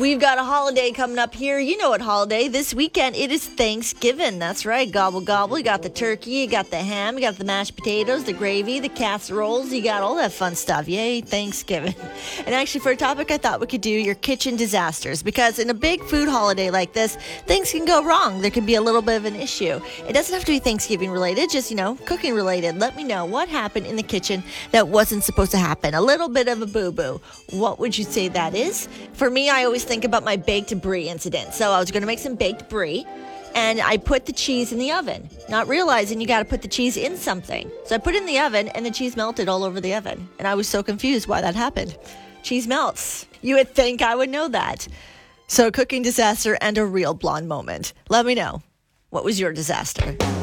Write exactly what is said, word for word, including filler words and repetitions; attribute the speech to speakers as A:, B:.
A: We've got a holiday coming up here. You know what holiday? This weekend, it is Thanksgiving. That's right. Gobble, gobble. You got the turkey, you got the ham, you got the mashed potatoes, the gravy, the casseroles. You got all that fun stuff. Yay, Thanksgiving. And actually, for a topic, I thought we could do your kitchen disasters. Because in a big food holiday like this, things can go wrong. There can be a little bit of an issue. It doesn't have to be Thanksgiving related, just, you know, cooking related. Let me know what happened in the kitchen that wasn't supposed to happen. A little bit of a boo-boo. What would you say that is? For me, I always think about my baked brie incident. So I was going to make some baked brie, and I put the cheese in the oven, not realizing you got to put the cheese in something. So I put it in the oven, and the cheese melted all over the oven. And I was so confused why that happened. Cheese melts. You would think I would know that. So cooking disaster and a real blonde moment. Let me know. What was your disaster?